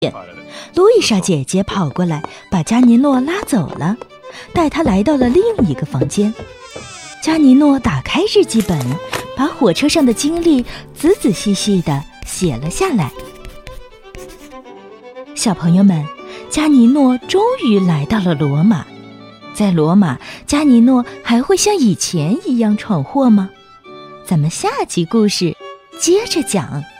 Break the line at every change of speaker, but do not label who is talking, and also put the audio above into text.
路易莎姐姐跑过来，把加尼诺拉走了，带他来到了另一个房间。加尼诺打开日记本，把火车上的经历仔仔细细地写了下来。小朋友们，加尼诺终于来到了罗马。在罗马，加尼诺还会像以前一样闯祸吗？咱们下集故事接着讲。